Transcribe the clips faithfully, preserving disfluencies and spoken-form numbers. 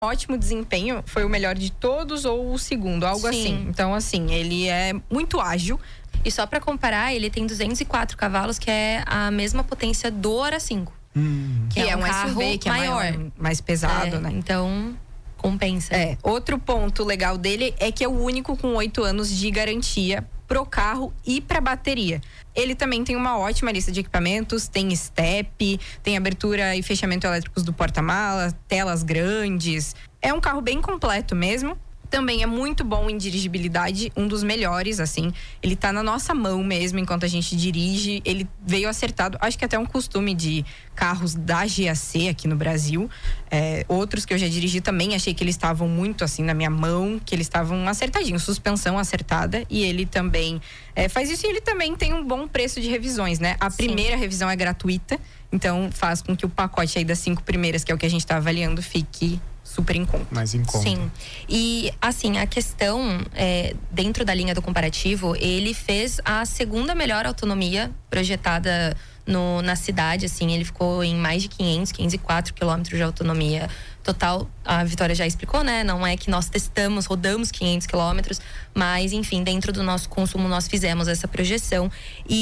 ótimo desempenho, foi o melhor de todos ou o segundo, algo Sim. assim. Então, assim, ele é muito ágil. E só pra comparar, ele tem duzentos e quatro cavalos, que é a mesma potência do Hora cinco. Hum. Que, Que é é um, um S U V, carro que é maior. maior, mais pesado, É, né? Então, compensa. É, outro ponto legal dele é que é o único com oito anos de garantia pro carro e pra bateria. Ele também tem uma ótima lista de equipamentos, tem step, tem abertura e fechamento elétricos do porta-mala, telas grandes. É um carro bem completo mesmo. Também é muito bom em dirigibilidade, um dos melhores, assim. Ele tá na nossa mão mesmo enquanto a gente dirige. Ele veio acertado, acho que até um costume de carros da G A C aqui no Brasil. É, outros que eu já dirigi também, achei que eles estavam muito assim na minha mão, que eles estavam acertadinhos, suspensão acertada. E ele também é, faz isso, e ele também tem um bom preço de revisões, né? A Sim. primeira revisão é gratuita, então faz com que o pacote aí das cinco primeiras, que é o que a gente tá avaliando, fique super em conta. Mais em conta. Sim. E, assim, a questão, é, dentro da linha do comparativo, ele fez a segunda melhor autonomia projetada no, na cidade, assim. Ele ficou em mais de quinhentos, quinhentos e quatro quilômetros de autonomia total. A Vitória já explicou, né? Não é que nós testamos, rodamos quinhentos quilômetros, mas, enfim, dentro do nosso consumo nós fizemos essa projeção.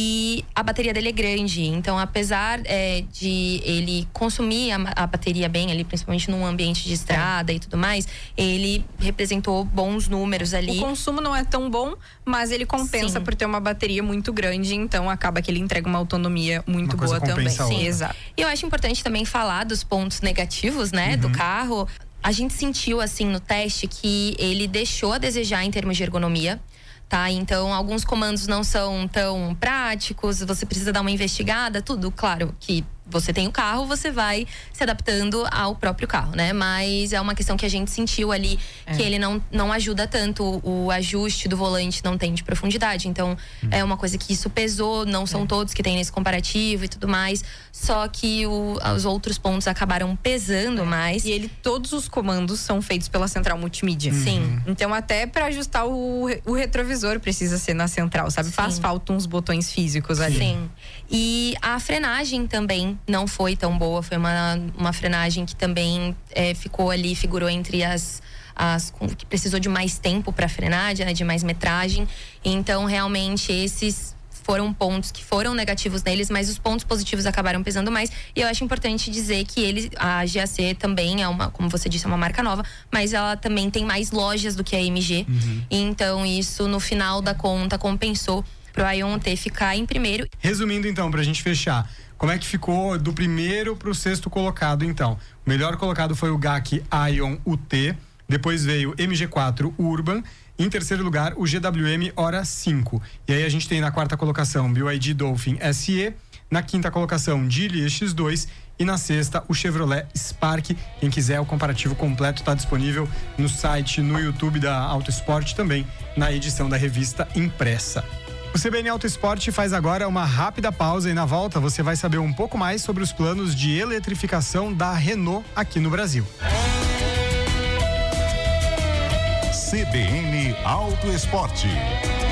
E a bateria dele é grande, então, apesar é, de ele consumir a, a bateria bem ali, principalmente num ambiente de estrada e tudo mais, ele representou bons números ali. O consumo não é tão bom, mas ele compensa Sim. por ter uma bateria muito grande, então acaba que ele entrega uma autonomia muito Uma coisa boa também. compensa a outra. Sim, exato. E eu acho importante também falar dos pontos negativos, né, do carro. A gente sentiu, assim, no teste que ele deixou a desejar em termos de ergonomia, tá? Então, alguns comandos não são tão práticos, você precisa dar uma investigada, tudo. Claro que você tem o carro, você vai se adaptando ao próprio carro, né? Mas é uma questão que a gente sentiu ali, É. que ele não, não ajuda tanto. O ajuste do volante não tem de profundidade. Então, Hum. é uma coisa que isso pesou. Não são É. todos que tem nesse comparativo e tudo mais. Só que o, os outros pontos acabaram pesando mais. E ele, todos os comandos são feitos pela central multimídia. Sim. Então, até pra ajustar o, o retrovisor precisa ser na central, sabe? Sim. Faz falta uns botões físicos ali. Sim. E a frenagem também não foi tão boa. Foi uma, uma frenagem que também é, ficou ali, figurou entre as. As, que precisou de mais tempo para frenar, né, de mais metragem. Então, realmente, esses foram pontos que foram negativos neles, mas os pontos positivos acabaram pesando mais. E eu acho importante dizer que ele, a G A C também é uma, como você disse, é uma marca nova, mas ela também tem mais lojas do que a M G. Uhum. Então, isso, no final da conta, compensou pro Ionter ficar em primeiro. Resumindo, então, pra gente fechar, como é que ficou do primeiro pro sexto colocado, então? O melhor colocado foi o G A C Ion U T, depois veio M G quatro Urban, em terceiro lugar o G W M Hora cinco. E aí a gente tem na quarta colocação B Y D Dolphin S E, na quinta colocação Geely X dois e na sexta o Chevrolet Spark. Quem quiser o comparativo completo está disponível no site, no YouTube da Auto Esporte, também na edição da revista impressa. O C B N Auto Esporte faz agora uma rápida pausa e na volta você vai saber um pouco mais sobre os planos de eletrificação da Renault aqui no Brasil. C B N Auto Esporte.